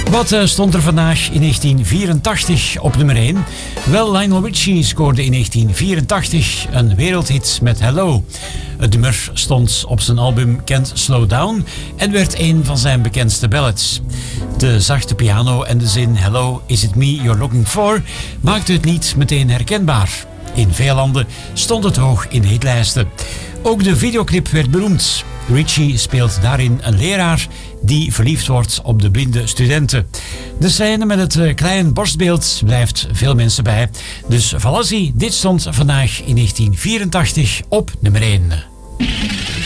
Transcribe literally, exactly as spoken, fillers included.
Wat uh, stond er vandaag in negentien vierentachtig op nummer één? Wel, Lionel Richie scoorde in negentien vierentachtig een wereldhit met Hello. Het nummer stond op zijn album Can't Slow Down en werd een van zijn bekendste ballads. De zachte piano en de zin Hello, is it me you're looking for maakte het niet meteen herkenbaar. In veel landen stond het hoog in de hitlijsten. Ook de videoclip werd beroemd. Richie speelt daarin een leraar die verliefd wordt op de blinde studenten. De scène met het klein borstbeeld blijft veel mensen bij. Dus Valassi, dit stond vandaag in negentien vierentachtig op nummer één.